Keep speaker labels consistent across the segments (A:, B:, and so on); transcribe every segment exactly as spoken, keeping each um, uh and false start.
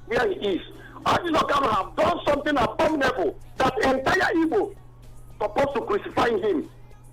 A: where he is. Ojis Okano have done something abominable that the entire Igbo supposed to crucify him.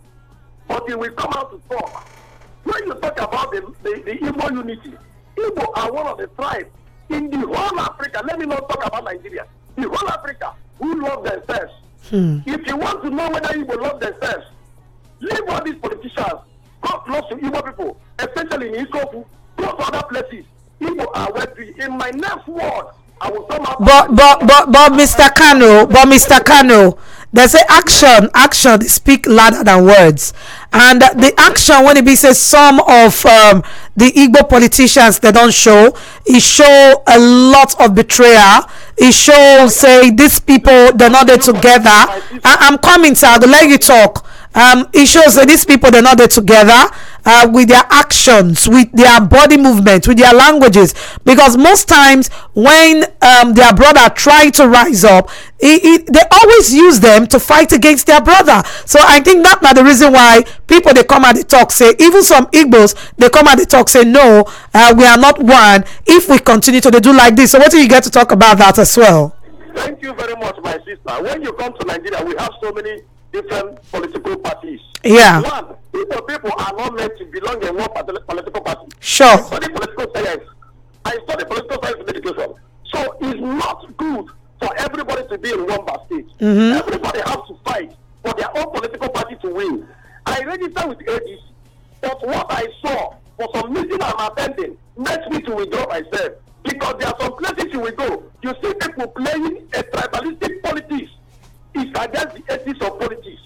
A: But he will come out to talk. When you talk about the, the, the Igbo unity, Igbo are one of the tribes in the whole Africa. Let me not talk about Nigeria. The whole Africa who love themselves. Hmm. If you want to know whether Igbo love themselves, leave all these politicians. Go close to Igbo people, especially in Ikofu. Go to other places. Igbo are wealthy. In my next word, I will come out.
B: But but but but Mister Kano, but Mister Kano, they say action, action speak louder than words, and the action when it be says some of um, the Igbo politicians they don't show, it show a lot of betrayal. It shows say these people they're not there together. I, I'm coming, sir. I'll let you talk. Um, it shows that these people they're not there together uh, with their actions, with their body movement, with their languages. Because most times when um, their brother try to rise up, it, it, they always use them to fight against their brother. So I think that's not the reason why people they come at the talk say, even some Igbos they come at the talk say no, uh, we are not one. If we continue to they do like this, so what do you get to talk about that as well?
A: Thank you very much, my sister. When you come to Nigeria, we have so many different political parties.
B: Yeah.
A: One, people, people are not meant to belong in one political party.
B: Sure.
A: I study political science. I study political science in education. So it's not good for everybody to be in one basket. Mm-hmm. Everybody has to fight for their own political party to win. I registered with A D C, but what I saw for some meeting I'm attending makes me to withdraw myself. Because there are some places you will go, you see people playing a tribalistic politics. It's against the ethics of politics.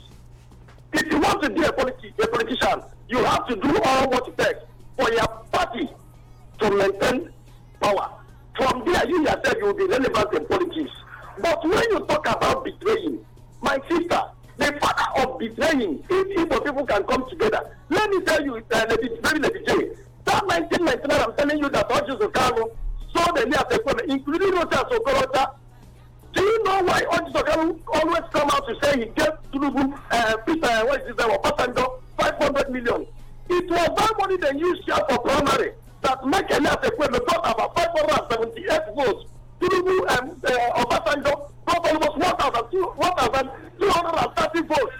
A: If you want to be a, politi- a politician, you have to do all what it takes for your party to maintain power. From there, you yourself you will be relevant in politics. But when you talk about betraying, my sister, the father of betraying, if Igbo people can come together, let me tell you, uh, maybe Lady J, that nineteen ninety-nine, I'm telling you that Ojis Okano saw the near including Rosa Sokorota. Do you know why Ojis Okano always come out to say he gave Tinubu, uh, Peter, what is his name, Obasanjo, five hundred million? It was that money they used here for primary that make Elias Ekweme got about five hundred seventy-eight votes. Tinubu and uh, Obasanjo got almost one thousand two hundred thirty votes.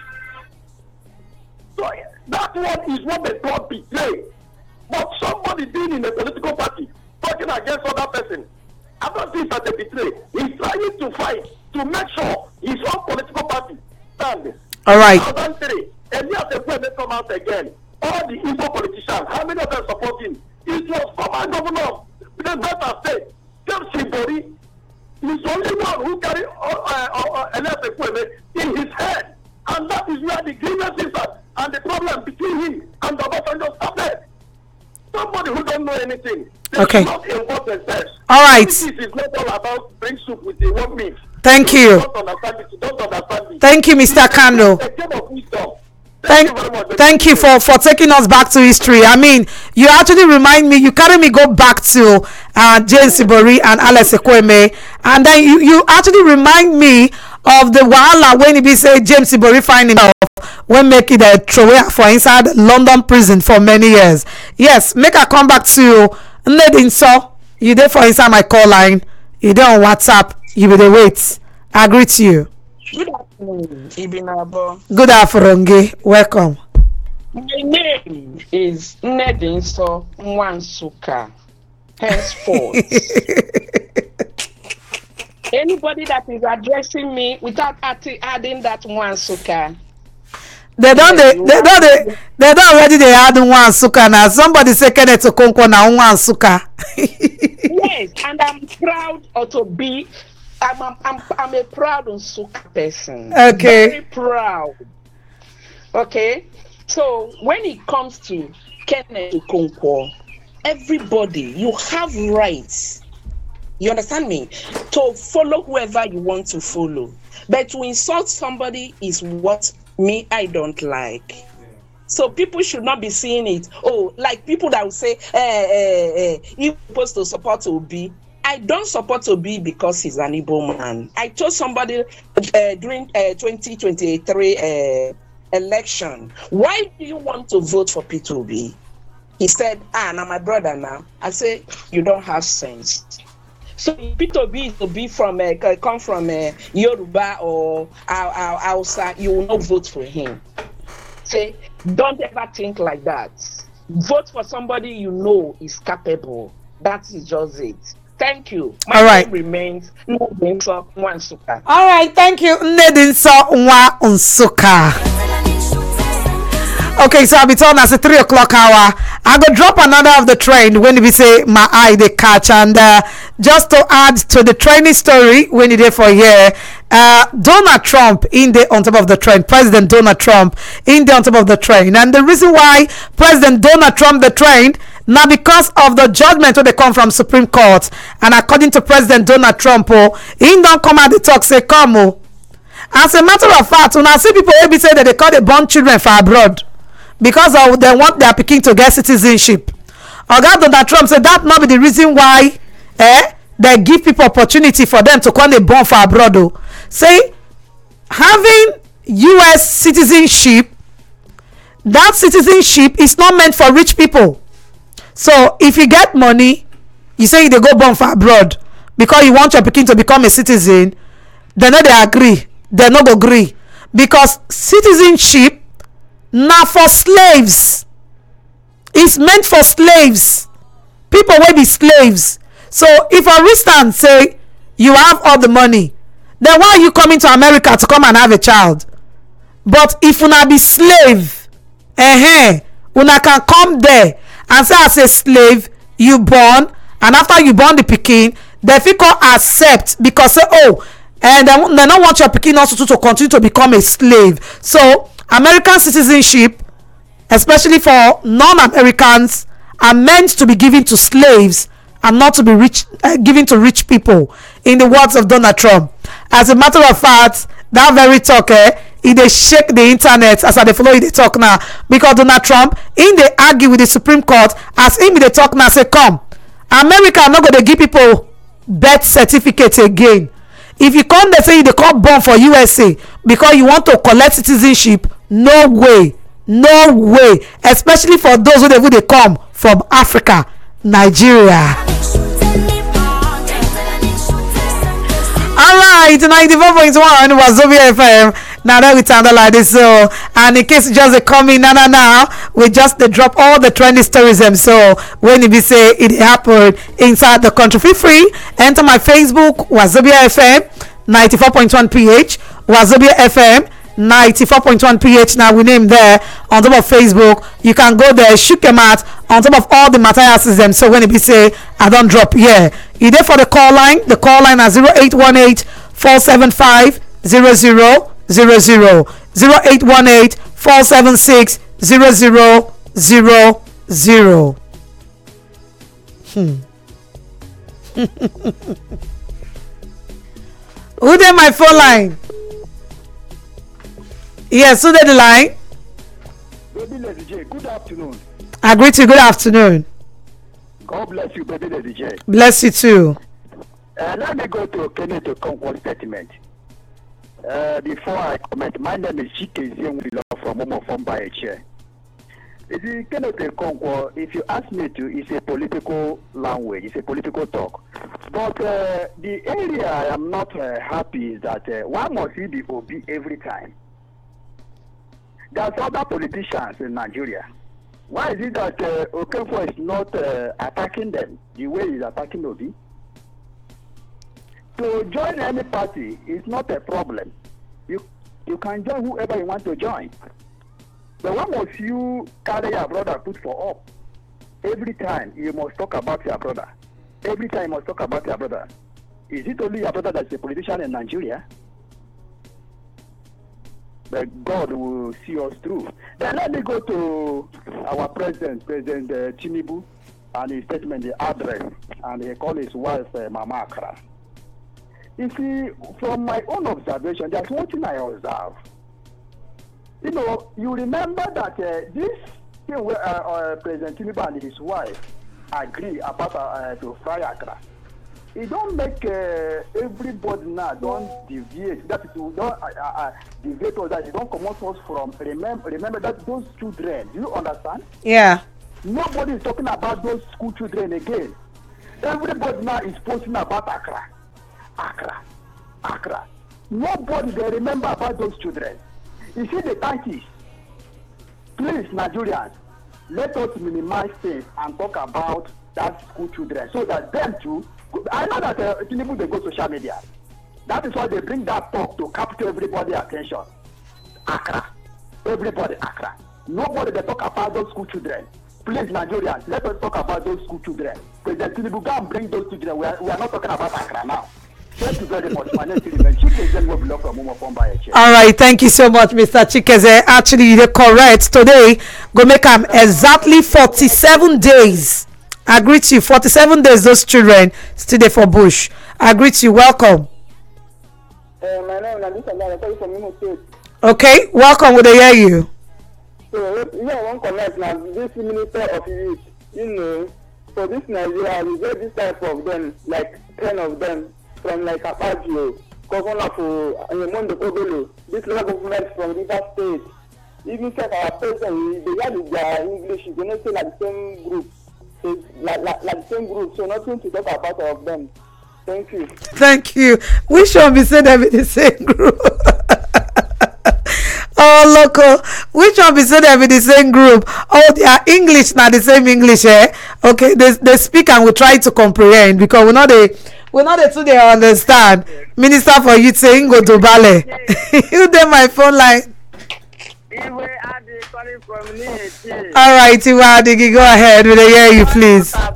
A: So that one is what they call betray. But somebody being in a political party talking against other person, I don't think that they betray. He's trying to fight to make sure his own political party stands.
B: All right.
A: two thousand three, Elias Ekweme come out again. All the Igbo politicians, how many of them support him? It was former governor of the Delta State, James Shibori. He's the only one who carry uh, uh, uh, Elias Ekweme in his head. And that is where the grievances are and the problem between him and the Obasanjo started. Somebody who don't know anything.
B: Okay.
A: Not involve themselves.
B: All right.
A: This is not all about bring soup with the one meat.
B: Thank you.
A: Don't understand it. Don't understand it.
B: Thank you, Mister Kano.
A: It's a game of wisdom.
B: Thank,
A: Thank you very much.
B: thank you for, for taking us back to history. I mean, you actually remind me, you carry me go back to uh, James Shibori and Alex Ekweme, and then you, you actually remind me of the wahala when he be say James Shibori find himself when make it a throwaway for inside London prison for many years. Yes, make I come back to you. Nnedinso, you there for inside my call line. You there on WhatsApp. You be the wait. I greet you.
C: Good afternoon, Ibinabo.
B: Good afternoon. Welcome.
C: My name is Nnedinso Nwansuka. Henceforth, anybody that is addressing me without adding that Nwansuka,
B: they don't they, they don't they, they don't already they add Nwansuka now. Somebody say Kenneth Okonkwo now Nwansuka.
C: Yes, and I'm proud to be. I'm, I'm, I'm, I'm a proud Nsukka person.
B: Okay.
C: Very proud. Okay. So when it comes to Kenneth Okonkwo, everybody, you have rights. You understand me? To follow whoever you want to follow. But to insult somebody is what me, I don't like. So people should not be seeing it. Oh, like people that will say, eh, eh, eh, you're supposed to support Obi. I don't support Obi because he's an Igbo man. I told somebody uh, during uh, twenty twenty-three uh, election, why do you want to vote for Peter Obi? He said, ah, now my brother now. I say, you don't have sense. So if Peter Obi is to be from uh, come from uh, Yoruba or Hausa, you will not vote for him. Say, don't ever think like that. Vote for somebody you know is capable. That is just it. Thank you. My
B: All right.
C: name remains Ndinso Nwansuka.
B: All right, thank you, Ndinso Nwansuka. Okay, so I'll be told as a three o'clock hour. I go drop another of the trend when we say my eye they catch, and uh, just to add to the trending story when you there for here, uh, Donald Trump in the on top of the trend, President Donald Trump in the on top of the trend, and the reason why President Donald Trump the trend now because of the judgment when they come from Supreme Court, and according to President Donald Trump, oh, he don't come out the talk say come oh. As a matter of fact, when I see people maybe say that they call the born children for abroad. Because of, they want their pikin to get citizenship. Oga Donald Trump said that not be the reason why eh, they give people opportunity for them to come a born for abroad. Oh. Say having U S citizenship, that citizenship is not meant for rich people. So if you get money, you say they go born for abroad because you want your pikin to become a citizen, they know they agree. They not agree because citizenship. Now for slaves, it's meant for slaves, people will be slaves. So if for instance say you have all the money, then why are you coming to America to come and have a child? But if una be slave, eh, una can come there and say as a slave you born, and after you born the pikin, they fit accept because say oh, and they, they don't want your pikin also to, to continue to become a slave. So American citizenship, especially for non-Americans, are meant to be given to slaves and not to be rich, uh, given to rich people, in the words of Donald Trump. As a matter of fact, that very talk, eh, he dey shake the internet as I dey follow you dey talk now, because Donald Trump, in dey argue with the Supreme Court, as him dey talk now, say come, America no go dey give people birth certificate again. If you come there say you dey come born for U S A because you want to collect citizenship, no way, no way, especially for those who dey come from Africa, Nigeria. All right, ninety-four point one Wazobia F M. Now that we sound like this, so and in case you just a coming now, now, now, we just they drop all the trendy stories them. So when it be say it happened inside the country, feel free enter my Facebook Wazobia F M ninety-four point one P H Wazobia F M ninety-four point one P H. Now we name there on top of Facebook. You can go there, shoot them out on top of all the materials them. So when it be say I don't drop, yeah, you there for the call line. The call line is zero eight one eight four seven five zero zero zero zero zero eight one eight four seven six zero zero zero zero. Hmm. Who did my phone line? Yes, who did the line?
A: Baby Lady J, good afternoon.
B: I greet you. Good afternoon.
A: God bless you, Baby Lady J.
B: Bless you too.
A: Uh, let me go to Kenneth Okonkwo's statement. Uh, before I comment, my name is Chike Zienwilo from Momo from Bayeche. Kenneth Okonkwo, if you ask me to, it's a political language, it's a political talk. But uh, the area I am not uh, happy is that uh, why must he be Obi every time? There's other politicians in Nigeria. Why is it that uh, Okonkwo is not uh, attacking them the way he's attacking Obi? To join any party is not a problem. You you can join whoever you want to join. But why must you carry your brother put for up? Every time you must talk about your brother. Every time you must talk about your brother. Is it only your brother that's a politician in Nigeria? But God will see us through. Then let me go to our president, President uh, Tinubu, and his statement, the address, and he called his wife uh, Mama Akra. You see, from my own observation, there's one thing I observe. You know, you remember that uh, this thing where uh, uh, President Tinubu and his wife agree about uh, to fry Accra. It don't make uh, everybody now don't deviate. That is, don't uh, uh, deviate or that you don't come out us from. Remember, remember that those children. Do you understand?
B: Yeah.
A: Nobody is talking about those school children again. Everybody now is posting about Accra. Accra. Accra. Nobody they remember about those children. You see the tankies. Please, Nigerians, let us minimize things and talk about that school children so that them too. I know that uh, people they go social media. That is why they bring that talk to capture everybody's attention. Accra. Everybody Accra. Nobody they talk about those school children. Please, Nigerians, let us talk about those school children. President Tinubu go and bring those children. We are, we are not talking about Accra now. Thank you very much. My name is Chikeze from Umofomba.
B: All right, thank you so much, Mister Chikeze. Actually, you're correct. Today, go make them exactly forty-seven days. I greet you. forty-seven days, those children still there for bush. I greet you. Welcome.
D: Uh, my name is Nadisa from Imo State.
B: Okay, welcome. Would I hear you?
D: So, you know, one connect now, this minister of youth, you know, for this Nigeria, we get this type of them, like ten of them, from like Apagio, Governor for Anyemondo Kobolo, this local government from River State. Even set our president, they got their English, they don't say like the same group, so, like, like, like the same group, so nothing to talk about of them. Thank you.
B: Thank you. We should be saying them in the same group. Oh, local. Which one be said them in the same group? Oh, they are English, not the same English, eh? Okay, they, they speak and we try to comprehend because we know they we know they too they understand. Minister for Youth saying go to ballet. You there my phone line. All right, Iwadigi, go ahead. Will I hear you, please?
D: Does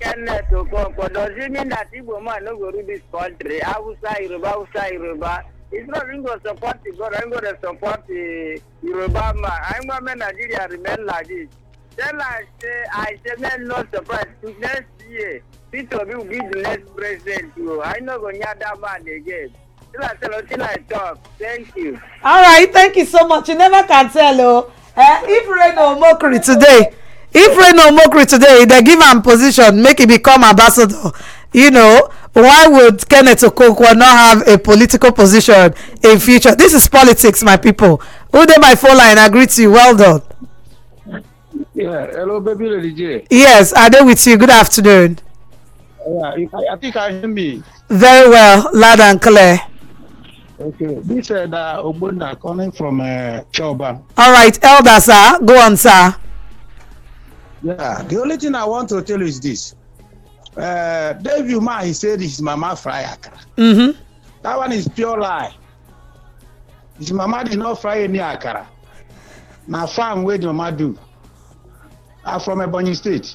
D: it mean that Igbo man no go rule this country? Hausa, Yoruba, Hausa, Yoruba. It's not going to support the God. I'm going to support the Yoruba man. I'm going to Nigeria remain like this. Then I say, I say, man, not surprised. Next year, Peter will be the next president. I'm not going to hear that man again. Till I tell until I talk. Thank you.
B: All right, thank you so much. You never can tell, oh. Uh, if rain or mockery today, if rain or mockery today, they give him position, make it become ambassador. You know, why would Kenneth Okonkwo not have a political position in future? This is politics, my people. Who they my phone line? I greet you. Well done.
E: Yeah, hello, baby Lady J.
B: Yes, I do with you. Good afternoon.
E: Yeah, I, I think I hear me.
B: Very well, loud and clear.
E: Okay, this is uh, Obunda calling from uh, Choba.
B: All right, Elder, sir. Go on, sir.
E: Yeah, the only thing I want to tell you is this. Uh, Dave Uma, he said his mama fry akara.
B: Mm-hmm.
E: That one is pure lie. His mama did not fry any akara. Now farm where the mama do. I'm from Ebonyi State.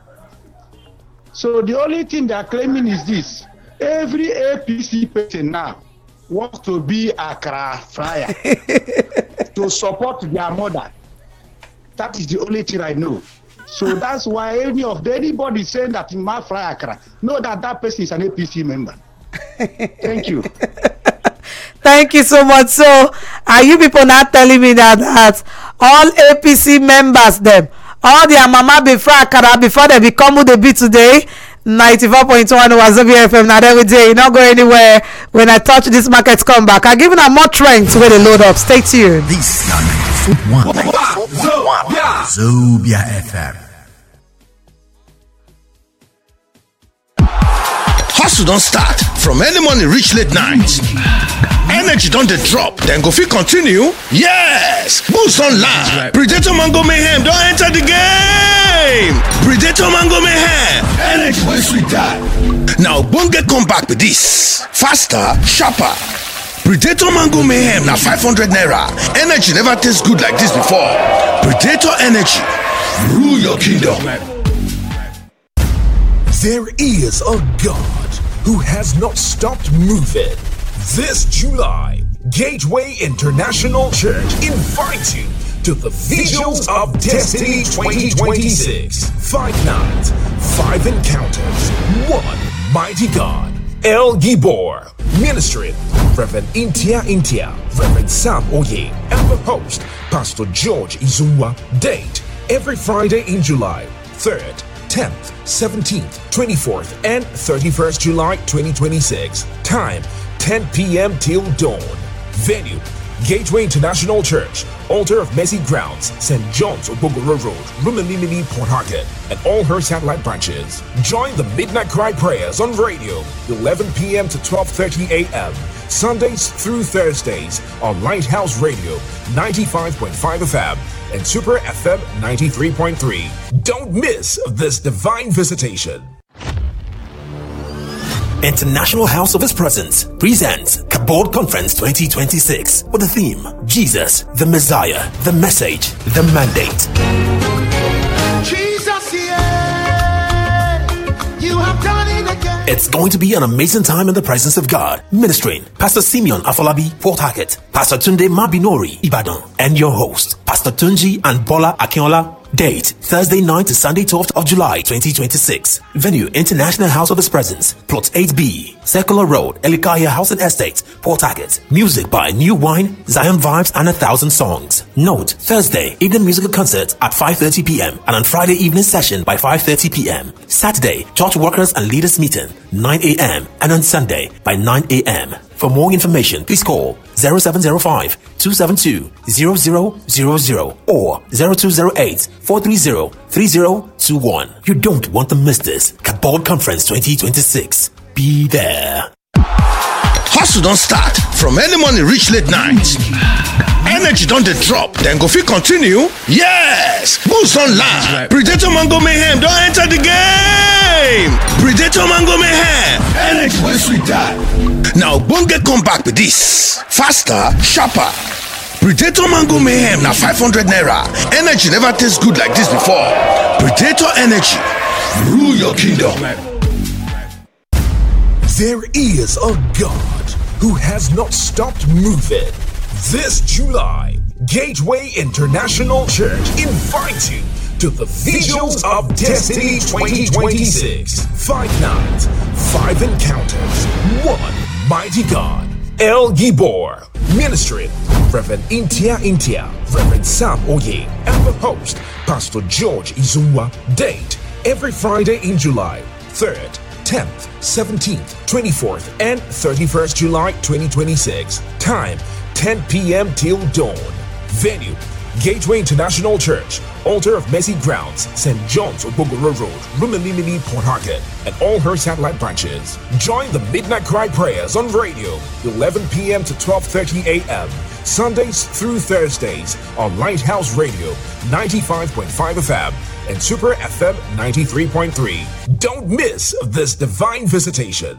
E: So the only thing they are claiming is this. Every A P C person now wants to be akara fryer to support their mother. That is the only thing I know. So that's why any of anybody saying that in my fry akara, know that that person is an A P C member. Thank you.
B: Thank you so much. So, are you people not telling me that, that all A P C members, them, all their mama be fry akara before they become who they be today? ninety-four point one Wazobia F M. Now every day, you not go anywhere. When I touch this markets come back, I'm giving them more trend to where they load up. Stay tuned.
F: This is ninety-four point one Wazobia F M. Hustle don't start from early morning reach late night. Energy don't dey drop, then go fit continue. Yes, boost online. Predator Mango Mayhem don't enter the game. Predator Mango Mayhem, energy wey sweet die. Now Bonge come back with this faster, sharper. Predator Mango Mayhem na five hundred naira. Energy never tastes good like this before. Predator Energy, rule your kingdom.
G: There is a God who has not stopped moving. This July, Gateway International Church invites you to the Visions of Destiny twenty twenty-six. Five nights, five encounters, one mighty God. El Gibor, ministering Reverend Intia Intia, Reverend Sam Oye, and the host, Pastor George Izunwa. Date, every Friday in July, third, tenth, seventeenth, twenty-fourth, and thirty-first July twenty twenty-six. Time, ten p.m. till dawn. Venue, Gateway International Church, Altar of Mercy Grounds, Saint John's Obogoro Road, Rumilili, Port Harcourt, and all her satellite branches. Join the Midnight Cry prayers on radio, eleven p.m. to twelve thirty a.m. Sundays through Thursdays on Lighthouse Radio, ninety-five point five F M and Super F M ninety-three point three. Don't miss this divine visitation.
H: International House of His Presence presents Kabod Conference twenty twenty-six with the theme Jesus, the Messiah, the Message, the Mandate.
I: Jesus, yeah, you have done it again.
H: It's going to be an amazing time in the presence of God. Ministering Pastor Simeon Afolabi, Port Harcourt, Pastor Tunde Mabinori, Ibadan, and your host, Pastor Tunji and Bola Akinola. Date Thursday ninth to Sunday twelfth of July twenty twenty-six. Venue International House of His Presence, Plot eight B, Circular Road, Elikaya House and Estate, Port Harcourt. Music by New Wine, Zion Vibes, and A Thousand Songs. Note: Thursday evening musical concert at five thirty p.m. and on Friday evening session by five thirty p.m. Saturday church workers and leaders meeting nine a.m. and on Sunday by nine a.m. For more information, please call zero seven zero five, two seven two, zero zero zero zero or zero two zero eight, four three zero, three zero two one. You don't want to miss this Kabod Conference twenty twenty-six. Be there.
F: Hustle don't start from early morning reach late night. Energy don't dey drop, then go fit continue. Yes! Boost online. Predator Mango Mayhem don't enter the game. Predator Mango Mayhem. Energy wey sweet die. Now ogbonge come back with this. Faster, sharper. Predator Mango Mayhem na five hundred naira. Energy never tastes good like this before. Predator Energy. Rule your kingdom.
G: There is a God who has not stopped moving. This July, Gateway International Church invites you to the Vigils of Destiny twenty twenty-six. Five nights, five encounters, one mighty God. El Gibor, ministry, Reverend Intia Intia, Reverend Sam Oye, and the host, Pastor George Izumwa. Date, every Friday in July, third, tenth, seventeenth, twenty-fourth, and thirty-first July twenty twenty-six. Time, ten p.m. till dawn. Venue, Gateway International Church, Altar of Mercy Grounds, Saint John's Obogoro Road, Rumilili, Port Harcourt, and all her satellite branches. Join the Midnight Cry prayers on radio, eleven p.m. to twelve thirty a.m. Sundays through Thursdays on Lighthouse Radio, ninety-five point five F M and Super F M ninety-three point three. Don't miss this divine visitation.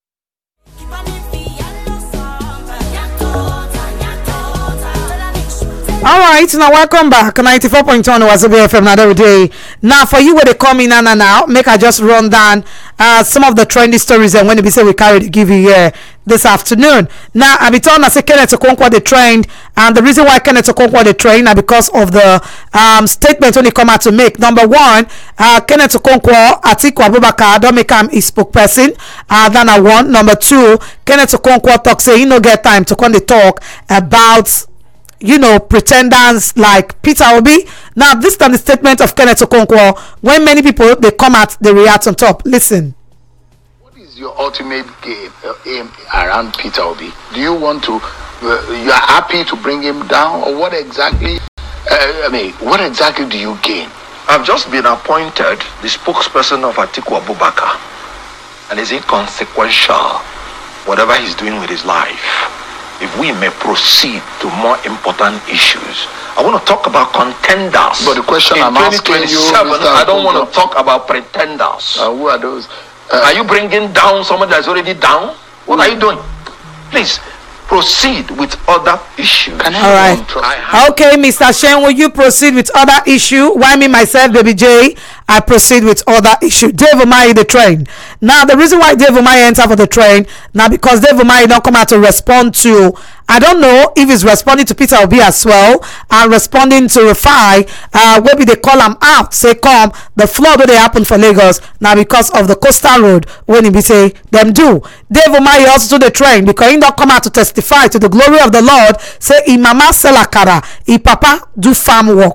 B: All right, now welcome back. ninety-four point one was a F M another day. Now, for you where they come in and now, make I just run down uh, some of the trendy stories and when we say we carry to give you here this afternoon. Now, I be told I say Kenneth Okonkwo the trend, and the reason why Kenneth Okonkwo the trend are because of the um, statement when he come out to make. Number one, uh, Kenneth Okonkwo, Atiku Abubakar don't make him his spokesperson. Uh, than a one. Number two, Kenneth Okonkwo talk say he no get time to come to talk about, you know, pretenders like Peter Obi. Now, this is the statement of Kenneth Okonkwo when many people they come at the react on top. Listen.
J: What is your ultimate game, uh, aim around Peter Obi? Do you want to? Uh, you are happy to bring him down, or what exactly? Uh, I mean, what exactly do you gain?
K: I've just been appointed the spokesperson of Atiku Abubakar, and it's inconsequential whatever he's doing with his life. If we may proceed to more important issues, I want to talk about contenders.
J: But the question
K: in
J: I'm asking you,
K: I don't want to talk about pretenders.
J: Uh, who are those? Uh,
K: are you bringing down someone that's already down? What are you doing? Please proceed with other issues.
J: Can
B: All right. Okay, Mister Shen, will you proceed with other issue? Why me myself, Baby J? I proceed with other issue. Dave Umahi the train. Now, the reason why Dave Umahi enter for the train now because Dave Umahi don't come out to respond to. I don't know if he's responding to Peter Obi as well and responding to Rufai. Uh, maybe they call him out, say come the flood that they happen for Lagos now because of the coastal road when he be say them do. Dave Umahi also to the train because he don't come out to testify to the glory of the Lord. Say he mama sell akara, he papa do farm work.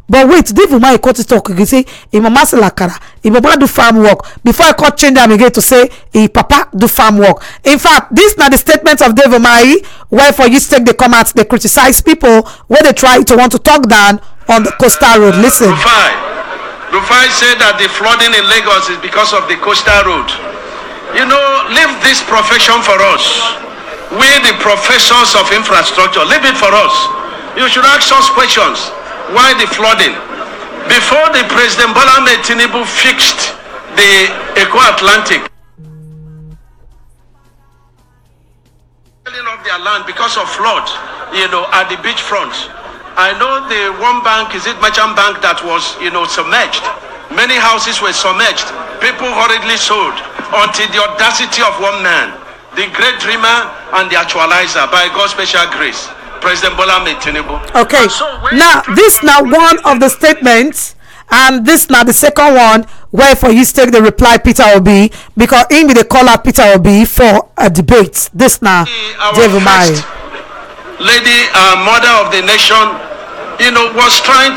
B: But wait, Dave Umahi cut it talk. You say, "He mama sell akara, he mama do farm work." Before I cut change them again to say, "He papa do farm work." In fact, this now the statement of Dave Umahi, where for you take the comments, they criticize people when they try to want to talk down on the coastal road. Listen.
L: Rufai, Rufai said that the flooding in Lagos is because of the coastal road. You know, leave this profession for us. We, the professors of infrastructure, leave it for us. You should ask us questions. Why the flooding? Before the President Bola Ahmed Tinubu fixed the Eco Atlantic, selling off their land because of flood, you know, at the beachfront. I know the one bank, is it Merchant Bank, that was, you know, submerged. Many houses were submerged. People hurriedly sold until the audacity of one man, the great dreamer and the actualizer, by God's special grace, President Bola Ahmed Tinubu.
B: Okay, so now this now one of the statements, and this now the second one where for you take the reply Peter Obi, because in the call out Peter Obi for a debate. This now David Umahi,
L: lady, uh, mother of the nation, you know, was trying to